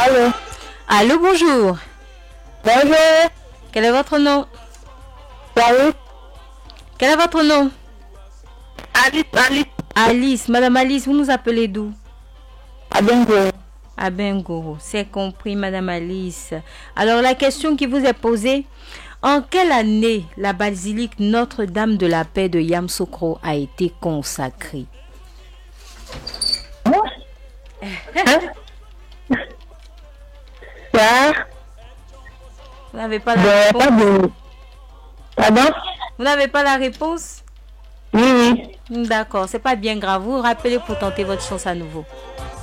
Allô? Allô, bonjour. Bonjour. Quel est votre nom? Salut. Quel est votre nom? Alice, Alice. Alice. Madame Alice, vous nous appelez d'où? À bientôt. À Bengoro. C'est compris, Madame Alice. Alors, la question qui vous est posée, en quelle année la basilique Notre-Dame de la Paix de Yamoussoukro a été consacrée? Hein? Ça? Vous n'avez pas la réponse? Pardon? Vous n'avez pas la réponse? Oui, oui. D'accord, c'est pas bien grave. Vous rappelez pour tenter votre chance à nouveau.